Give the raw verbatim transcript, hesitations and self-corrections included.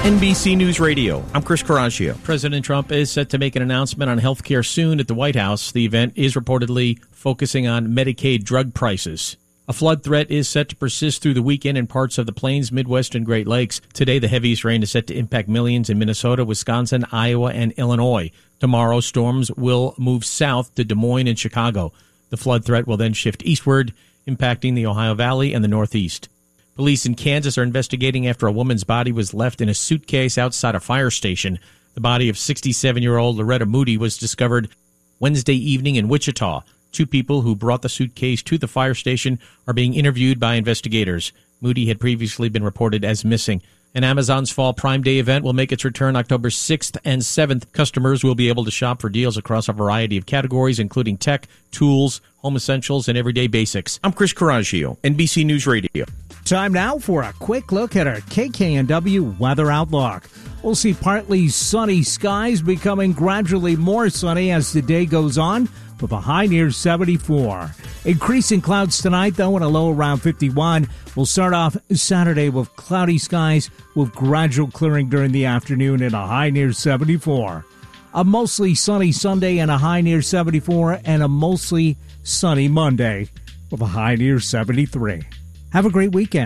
N B C News Radio, I'm Chris Caraccio. President Trump is set to make an announcement on health care soon at the White House. The event is reportedly focusing on Medicaid drug prices. A flood threat is set to persist through the weekend in parts of the Plains, Midwest, and Great Lakes. Today, the heaviest rain is set to impact millions in Minnesota, Wisconsin, Iowa, and Illinois. Tomorrow, storms will move south to Des Moines and Chicago. The flood threat will then shift eastward, impacting the Ohio Valley and the Northeast. Police in Kansas are investigating after a woman's body was left in a suitcase outside a fire station. The body of sixty-seven-year-old Loretta Moody was discovered Wednesday evening in Wichita. Two people who brought the suitcase to the fire station are being interviewed by investigators. Moody had previously been reported as missing. And Amazon's Fall Prime Day event will make its return October sixth and seventh. Customers will be able to shop for deals across a variety of categories, including tech, tools, home essentials, and everyday basics. I'm Chris Caraccio, N B C News Radio. Time now for a quick look at our K K N W weather outlook. We'll see partly sunny skies becoming gradually more sunny as the day goes on, with a high near seventy-four. Increasing clouds tonight, though, and a low around fifty-one. We'll start off Saturday with cloudy skies with gradual clearing during the afternoon and a high near seventy-four. A mostly sunny Sunday and a high near seventy-four, and a mostly sunny Monday with a high near seventy-three. Have a great weekend.